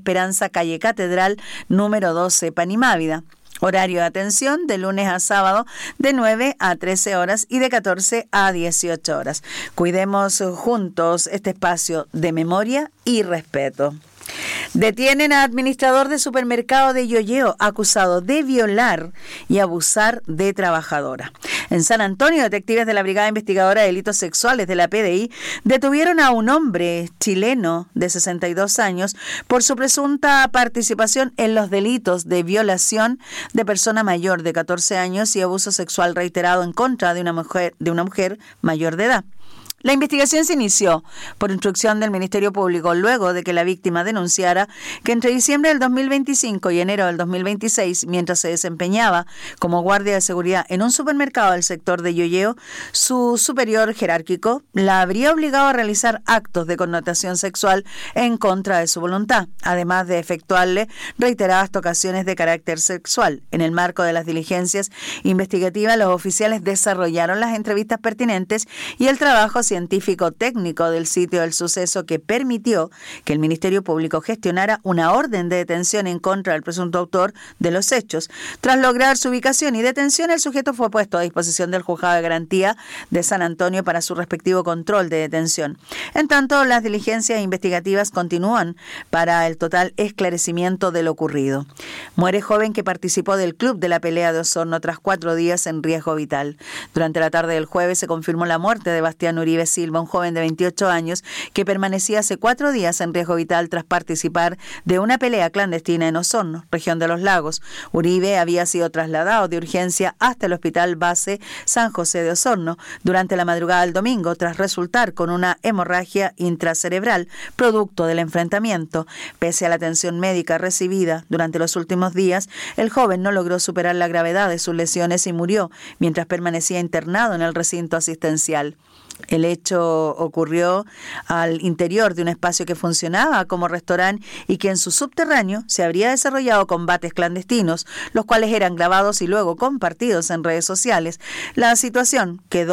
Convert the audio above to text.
Esperanza, calle Catedral, número 12, Panimávida. Horario de atención de lunes a sábado de 9 a 13 horas y de 14 a 18 horas. Cuidemos juntos este espacio de memoria y respeto. Detienen a administrador de supermercado de Yoyeo acusado de violar y abusar de trabajadora. En San Antonio, detectives de la Brigada Investigadora de Delitos Sexuales de la PDI detuvieron a un hombre chileno de 62 años por su presunta participación en los delitos de violación de persona mayor de 14 años y abuso sexual reiterado en contra de una mujer mayor de edad. La investigación se inició por instrucción del Ministerio Público luego de que la víctima denunciara que entre diciembre del 2025 y enero del 2026, mientras se desempeñaba como guardia de seguridad en un supermercado del sector de Yoyeo, su superior jerárquico la habría obligado a realizar actos de connotación sexual en contra de su voluntad, además de efectuarle reiteradas tocaciones de carácter sexual. En el marco de las diligencias investigativas, los oficiales desarrollaron las entrevistas pertinentes y el trabajo científico técnico del sitio del suceso que permitió que el Ministerio Público gestionara una orden de detención en contra del presunto autor de los hechos. Tras lograr su ubicación y detención, el sujeto fue puesto a disposición del Juzgado de Garantía de San Antonio para su respectivo control de detención. En tanto, las diligencias investigativas continúan para el total esclarecimiento de lo ocurrido. Muere joven que participó del Club de la Pelea de Osorno tras 4 días en riesgo vital. Durante la tarde del jueves se confirmó la muerte de Bastián Uribe Silva, un joven de 28 años que permanecía hace 4 días en riesgo vital tras participar de una pelea clandestina en Osorno, región de Los Lagos. Uribe había sido trasladado de urgencia hasta el Hospital Base San José de Osorno durante la madrugada del domingo tras resultar con una hemorragia intracerebral producto del enfrentamiento. Pese a la atención médica recibida durante los últimos días, el joven no logró superar la gravedad de sus lesiones y murió mientras permanecía internado en el recinto asistencial. El hecho ocurrió al interior de un espacio que funcionaba como restaurante y que en su subterráneo se habría desarrollado combates clandestinos, los cuales eran grabados y luego compartidos en redes sociales. La situación quedó